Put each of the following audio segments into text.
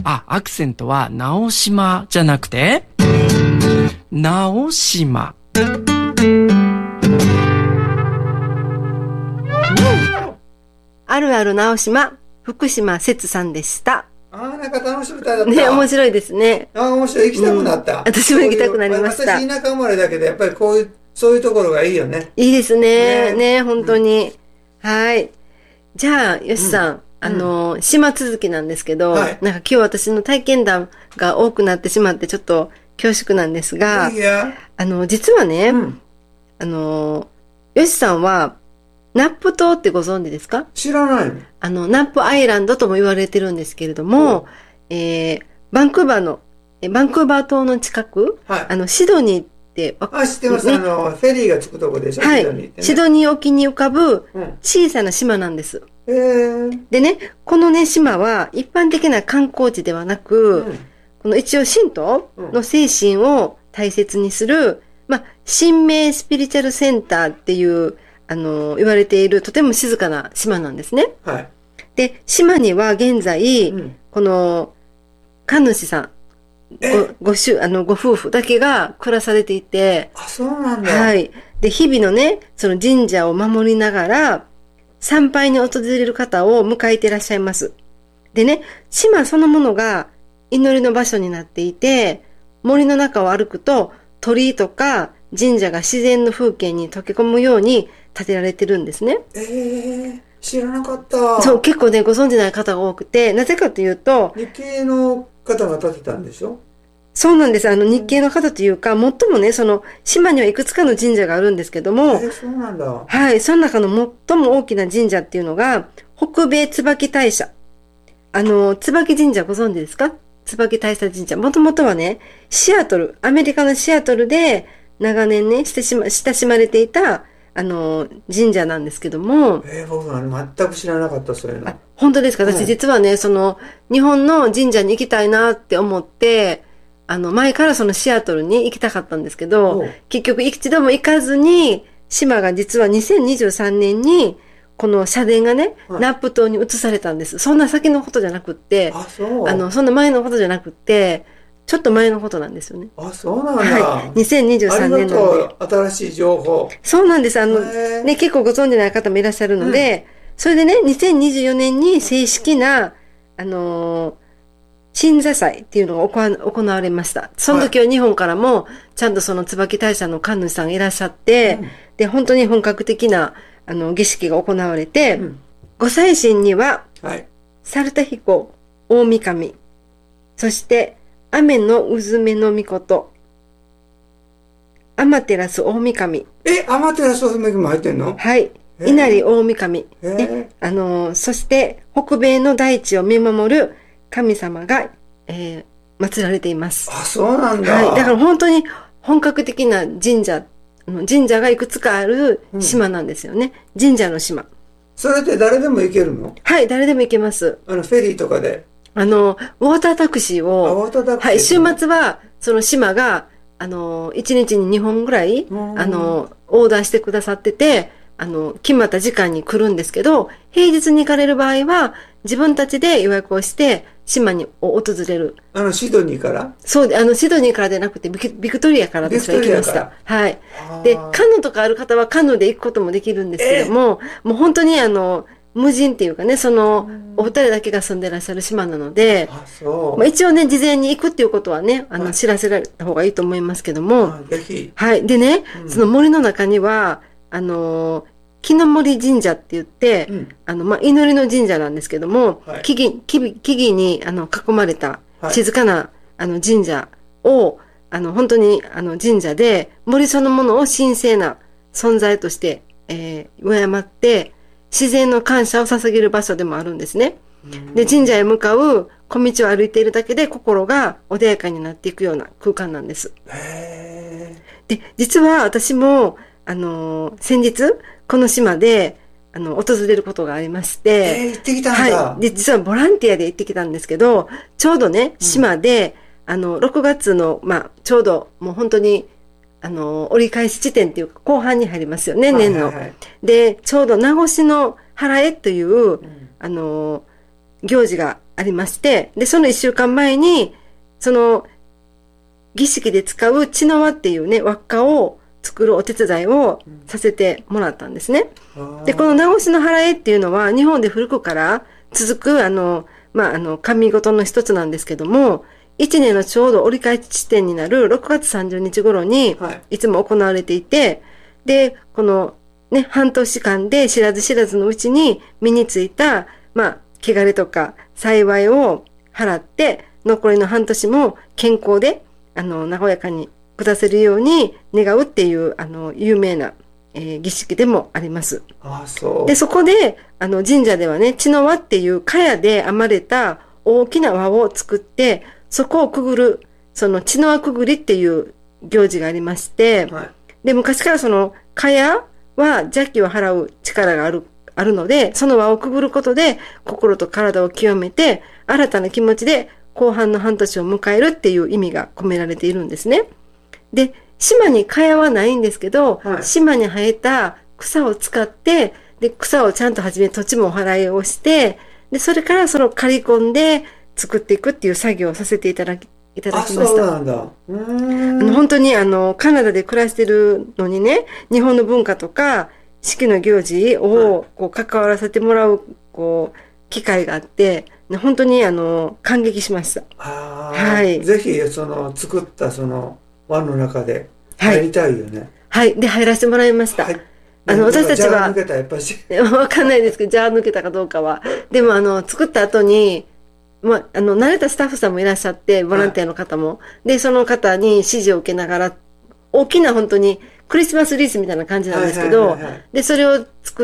アクセントは直島じゃなくて、直島。 あるある直島、福島節さんでした。 なんか楽しみたいだった。 ね、面白いですね。 面白い。行きたくなった。 私も行きたくなりました。 私田舎生まれだけど、やっぱりそういうところがいいよね。 いいですね。ね、本当に。はい。じゃあ、よしさん。島続きなんですけど、なんか今日私の体験談が多くなってしまってちょっと恐縮なんですが、実はね、よしさんは、ナップ島ってご存知ですか？ 知らないの。ナップアイランドとも言われてるんですけれども、バンクーバー島の近く、シドニーって、 知ってます。フェリーが着くとこでしょ、 はい。シドニー沖に浮かぶ小さな島なんです。でね、このね、島は一般的な観光地ではなく、この一応神道の精神を大切にする、神明スピリチュアルセンターっていう、言われているとても静かな島なんですね。で、島には現在、この、神主さん、ご夫婦だけが暮らされていて、 そうなんだ。 はい。で、日々のね、その神社を守りながら、参拝に訪れる方を迎えていらっしゃいます。でね、島そのものが祈りの場所になっていて、森の中を歩くと鳥居とか神社が自然の風景に溶け込むように建てられてるんですね。 知らなかった。 そう、結構ね、ご存知ない方が多くて、なぜかというと、 日系の方が建てたんでしょ？ そうなんです。日系の方というか、最もね、その、島にはいくつかの神社があるんですけども、 そうなんだ。 はい、その中の最も大きな神社っていうのが、北米椿大社。椿神社ご存知ですか？椿大社神社。もともとはね、アメリカのシアトルで長年ね、親しまれていた、神社なんですけども。 僕は全く知らなかった、そういうの。 本当ですか？私実はね、日本の神社に行きたいなって思って、前からそのシアトルに行きたかったんですけど、結局一度も行かずに、島が実は2023年に、この社殿がね、ナップ島に移されたんです。そんな先のことじゃなくって、そんな前のことじゃなくって、ちょっと前のことなんですよね。 そうなんだ。 はい。2023年なので。 新しい情報。 そうなんです。ね、結構ご存じない方もいらっしゃるので、それでね、2024年に正式な、鎮座祭っていうのが行われました。その時は日本からも、ちゃんとその椿大社の神主さんがいらっしゃって、で、本当に本格的な、儀式が行われて、御祭神には、猿田彦大神、そして、雨のうずめの御事、天照大神。 天照大神も入ってんの？ はい。稲荷大神。そして、北米の大地を見守る神様が、祀られています。 そうなんだ。 はい。だから本当に本格的な神社がいくつかある島なんですよね。神社の島。 それって誰でも行けるの？ はい、誰でも行けます。 フェリーとかで。 ウォータータクシーを、はい、週末は、その島が、1日に2本ぐらい、オーダーしてくださってて、決まった時間に来るんですけど、平日に行かれる場合は、自分たちで予約をして、島に訪れる。 シドニーから？ そう、シドニーからでなくてビクトリアから私は行きました。はい。で、カヌーとかある方はカヌーで行くこともできるんですけども、もう本当に無人っていうかね、お二人だけが住んでらっしゃる島なので、一応ね、事前に行くっていうことはね、知らせられた方がいいと思いますけども、はい。でね、その森の中には、木の森神社って言って、祈りの神社なんですけども、木々に囲まれた静かな神社を、本当に神社で森そのものを神聖な存在として、敬って、自然の感謝を捧げる場所でもあるんですね。で、神社へ向かう小道を歩いているだけで心が穏やかになっていくような空間なんです。で、実は私も、先日、この島で、訪れることがありまして、 行ってきたんだ。 はい。で、実はボランティアで行ってきたんですけど、ちょうどね、島で、6月の、ちょうど、もう本当に、折り返し地点っていうか、後半に入りますよね、年の。で、ちょうど名越の払えという、行事がありまして、で、その1週間前に、その、儀式で使う血の輪っていうね、輪っかを作るお手伝いをさせてもらったんですね。で、この直しの払いっていうのは、日本で古くから続く、神事の一つなんですけども、1年のちょうど折り返し地点になる6月30日頃に、いつも行われていて、で、このね、半年間で知らず知らずのうちに身についた、汚れとか幸いを払って、残りの半年も健康で、和やかに下せるように願うっていう、有名な、儀式でもあります。 そう。 で、そこで、神社ではね、血の輪っていう茅で編まれた大きな輪を作って、そこをくぐる、その血の輪くぐりっていう行事がありまして、で、昔からその茅は邪気を払う力があるので、その輪をくぐることで心と体を清めて、新たな気持ちで後半の半年を迎えるっていう意味が込められているんですね。で、島に茅はないんですけど、島に生えた草を使って、で、草をちゃんとはじめ土地もお払いをして、で、それからその刈り込んで作っていくっていう作業をさせていただきました。 そうなんだ。 本当にカナダで暮らしてるのにね、日本の文化とか四季の行事をこう関わらせてもらうこう機会があって、本当に感激しました。 はい。ぜひ作ったその輪の中で入りたいよね。 はい。で入らせてもらいました。私たちは抜けたやっぱしわかんないですけど、じゃあ抜けたかどうかは。でも作った後に。慣れたスタッフさんもいらっしゃって、ボランティアの方も。で、その方に指示を受けながら、大きな本当にクリスマスリースみたいな感じなんですけど、で、それを作って、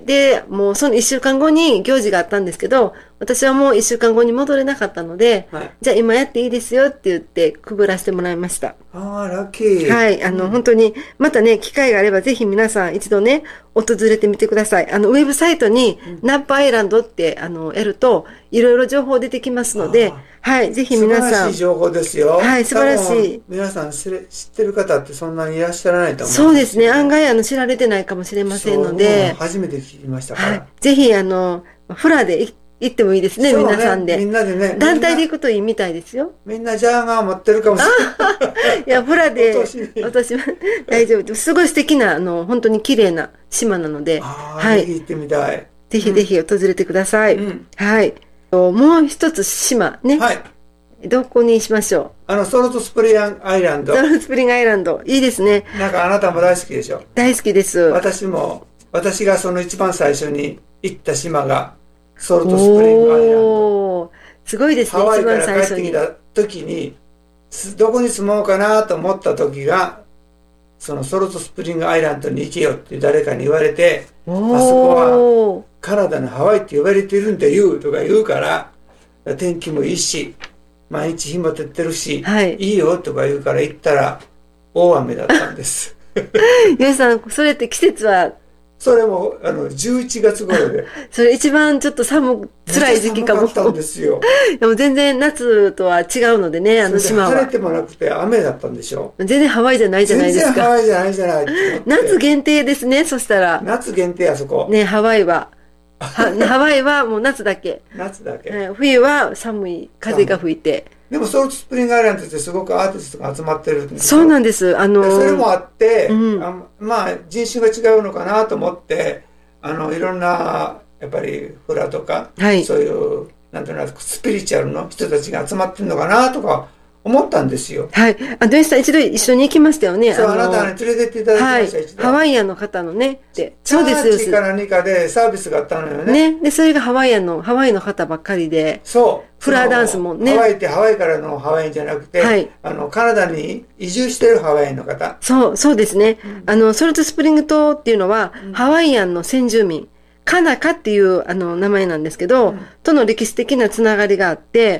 で、もうその1週間後に行事があったんですけど、私はもう1週間後に戻れなかったので、じゃあ今やっていいですよって言ってくぐらせてもらいました。 ラッキー。 はい、本当に、またね、機会があればぜひ皆さん一度ね、訪れてみてください。ウェブサイトに、ナッパアイランドって、やると、いろいろ情報出てきますので、はい、ぜひ皆さん。 素晴らしい情報ですよ。 はい、素晴らしい。 皆さん知ってる方ってそんなにいらっしゃらないと思う。 そうですね、案外知られてないかもしれませんので。 初めて聞きましたから。 ぜひ、フラで行ってもいいですね、皆さんで。 みんなでね。 団体で行くといいみたいですよ。 みんなジャーガー持ってるかもしれない。 いや、フラで、私は大丈夫。すごい素敵な、本当に綺麗な島なので。 はい。ぜひ行ってみたい。 ぜひぜひ訪れてください。はい。もう一つ島ね。 はい。 どこにしましょう。ソルトスプリングアイランド。 ソルトスプリングアイランド。いいですね。 なんかあなたも大好きでしょ。 大好きです。 私がその一番最初に行った島が、ソルトスプリングアイランド。 すごいですね、 ハワイから帰ってきた時に、どこに住もうかなと思った時が、そのソルトスプリングアイランドに行けよって誰かに言われて、あそこはカナダのハワイって呼ばれているんだよとか言うから、天気もいいし、毎日日も照ってるし、いいよとか言うから行ったら大雨だったんです。 ゆうさん、それって季節はそれも11月頃で。 それ一番ちょっと辛い時期かも。 寒かったんですよ。 でも全然夏とは違うのでね、島は。 晴れてもなくて雨だったんでしょ。 全然ハワイじゃないじゃないですか。 全然ハワイじゃないじゃない。 夏限定ですね、そしたら。 夏限定あそこ。 ね、ハワイは。ハワイはもう夏だけ。 夏だけ。 冬は寒い、風が吹いて。 でもソルトスプリングアイランドってすごくアーティストが集まってるんですよ。そうなんです。 それもあって、まあ人種が違うのかなと思って、いろんな、やっぱりフラとか、そういう、なんていうの、スピリチュアルの人たちが集まってるのかなとか思ったんですよ。 はい。ドイツさん一度一緒に行きましたよね。 そう、あなたに連れてっていただきました、一度。 ハワイアンの方のね。 そうです。チャーチか何かでサービスがあったのよね。 で、それがハワイの方ばっかりで。 そう。 フラダンスもね。 ハワイってハワイからのハワイアンじゃなくて、カナダに移住してるハワイアンの方。 そうですね。ソルトスプリング島っていうのは、ハワイアンの先住民。カナカっていう名前なんですけど、との歴史的なつながりがあって、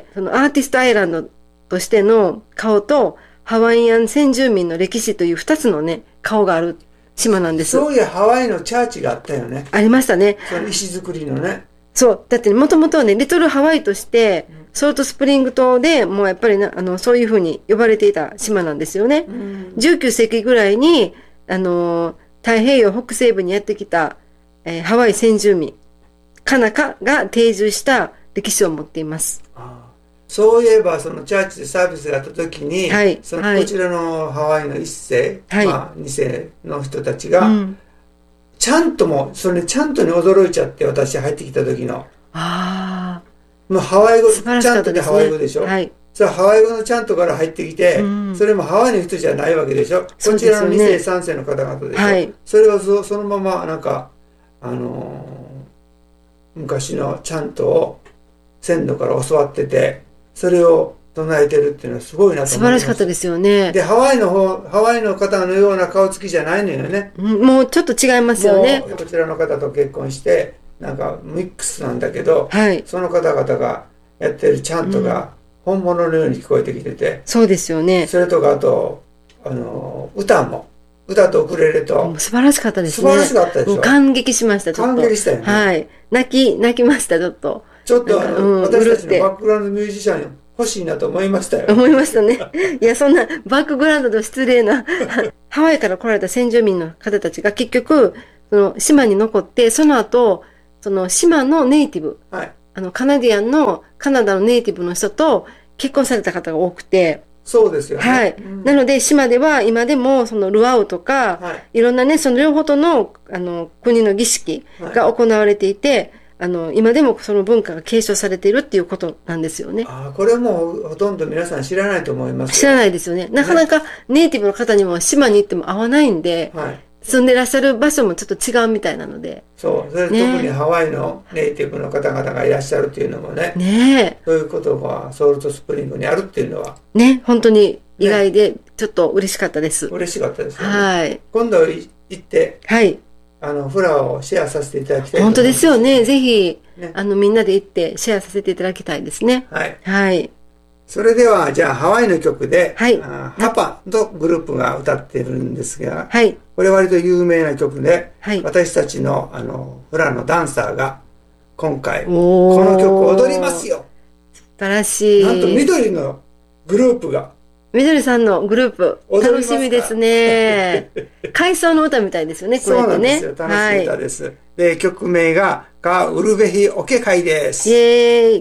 そのアーティストアイランドとしての顔と、ハワイアン先住民の歴史という2つのね、顔がある島なんです。 そういうハワイのチャーチがあったよね。 ありましたね。 その石造りのね。 そう。だって、もともとはね、リトルハワイとして、ソルトスプリング島でもうやっぱりそういうふうに呼ばれていた島なんですよね。19世紀ぐらいに、太平洋北西部にやってきた、ハワイ先住民、カナカが定住した歴史を持っています。 そういえばそのチャーチでサービスがあった時に、 はい、 こちらのハワイの一世、 はい、 二世の人たちが、ちゃんともそれちゃんとに驚いちゃって、私入ってきた時のもうハワイ語、ちゃんとでハワイ語でしょ、はい、それはハワイ語のちゃんとから入ってきて、それもハワイの人じゃないわけでしょ、こちらの2世3世の方々でしょ、はい、それをそのままなんか昔のちゃんとを先祖から教わってて、それを唱えてるっていうのはすごいなと思います。 素晴らしかったですよね。 でハワイの方のような顔つきじゃないのよね。 もうちょっと違いますよね。 こちらの方と結婚してなんかミックスなんだけど、はい、その方々がやってるチャントが本物のように聞こえてきてて、 そうですよね。 それとかあと歌とウクレレと素晴らしかったですね。 素晴らしかったでしょ。 もう感激しました。ちょっと感激したよね。 はい、泣きました。ちょっと私たちのバックグラウンドミュージシャン欲しいなと思いましたよ。 思いましたね。いや、そんなバックグラウンドの失礼なハワイから来られた先住民の方たちが結局その島に残って、その後その島のネイティブ、はい、カナダのネイティブの人と結婚された方が多くて。 そうですよね。 はい。なので島では今でもそのルアウとか、はい、いろんなね、その両方との国の儀式が行われていて、今でもその文化が継承されているっていうことなんですよね。 これもほとんど皆さん知らないと思います。 知らないですよね。なかなかネイティブの方にも島に行っても会わないんで、はい、住んでらっしゃる場所もちょっと違うみたいなので。 それ特にハワイのネイティブの方々がいらっしゃるっていうのもね、そういうことがソルトスプリングにあるっていうのはね、 本当に意外でちょっと嬉しかったです。 嬉しかったですよね。 はい。 今度行って、はい。フラをシェアさせていただきたいと思います。 本当ですよね。ぜひ、ね、みんなで行ってシェアさせていただきたいですね。 はい。 はい。 それでは、じゃあ、ハワイの曲で、はい、ハパとグループが歌ってるんですが、はい。これ割と有名な曲で、はい、私たちの、フラのダンサーが、今回、この曲を踊りますよ。 素晴らしい。 なんと、緑のグループが、 みどりさんのグループ、楽しみですね。回想の歌みたいですよね、これね。 そうなんですよ。楽しい歌です。で、曲名が、カウルベヒオケ会です。 イエーイ。